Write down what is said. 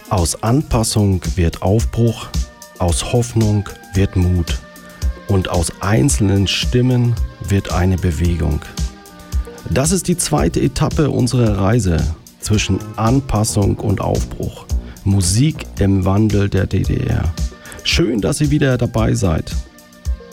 Aus Anpassung wird Aufbruch, aus Hoffnung wird Mut und aus einzelnen Stimmen wird eine Bewegung. Das ist die zweite Etappe unserer Reise zwischen Anpassung und Aufbruch. Musik im Wandel der DDR. Schön, dass ihr wieder dabei seid.